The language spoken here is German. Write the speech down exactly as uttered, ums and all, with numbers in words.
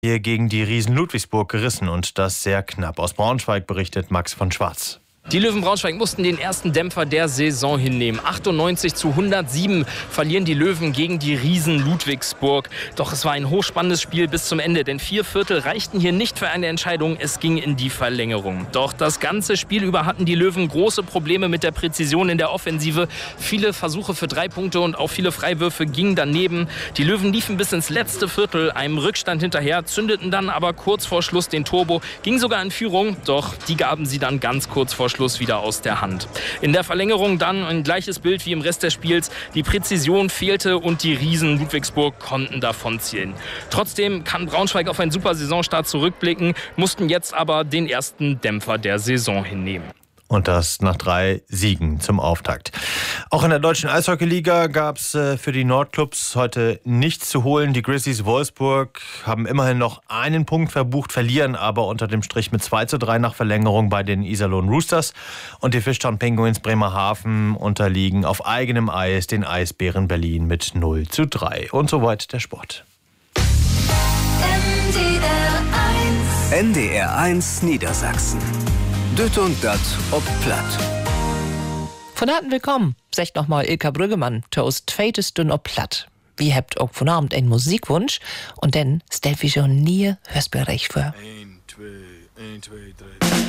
hier gegen die Riesen Ludwigsburg gerissen und das sehr knapp. Aus Braunschweig berichtet Max von Schwarz. Die Löwen Braunschweig mussten den ersten Dämpfer der Saison hinnehmen. achtundneunzig zu hundertsieben verlieren die Löwen gegen die Riesen Ludwigsburg. Doch es war ein hochspannendes Spiel bis zum Ende, denn vier Viertel reichten hier nicht für eine Entscheidung. Es ging in die Verlängerung. Doch das ganze Spiel über hatten die Löwen große Probleme mit der Präzision in der Offensive. Viele Versuche für drei Punkte und auch viele Freiwürfe gingen daneben. Die Löwen liefen bis ins letzte Viertel einem Rückstand hinterher, zündeten dann aber kurz vor Schluss den Turbo, gingen sogar in Führung. Doch die gaben sie dann ganz kurz vor Schluss wieder aus der Hand. In der Verlängerung dann ein gleiches Bild wie im Rest des Spiels. Die Präzision fehlte und die Riesen Ludwigsburg konnten davonziehen. Trotzdem kann Braunschweig auf einen super Saisonstart zurückblicken, mussten jetzt aber den ersten Dämpfer der Saison hinnehmen. Und das nach drei Siegen zum Auftakt. Auch in der deutschen Eishockeyliga gab es äh, für die Nordclubs heute nichts zu holen. Die Grizzlies Wolfsburg haben immerhin noch einen Punkt verbucht, verlieren aber unter dem Strich mit zwei zu drei nach Verlängerung bei den Iserlohn Roosters. Und die Fishtown Penguins Bremerhaven unterliegen auf eigenem Eis den Eisbären Berlin mit null zu drei. Und soweit der Sport. N D R eins Niedersachsen. Düt und dat ob platt. Von harten willkommen, sagt nochmal Ilka Brüggemann, Toast Feitest dünn ob platt. Wie habt auch von Abend einen Musikwunsch und dann stellt wie schon nie Hörspielrecht vor. Ein, zwei, ein, zwei, drei.